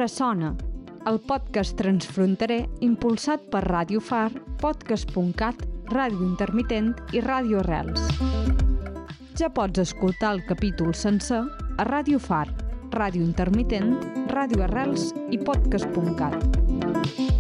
Ressona, el podcast transfronterer impulsat per Ràdio Far, podcast.cat, Ràdio Intermitent i Ràdio Arrels. Ja pots escoltar el capítol sencer a Ràdio Far, Ràdio Intermitent, Ràdio Arrels i podcast.cat.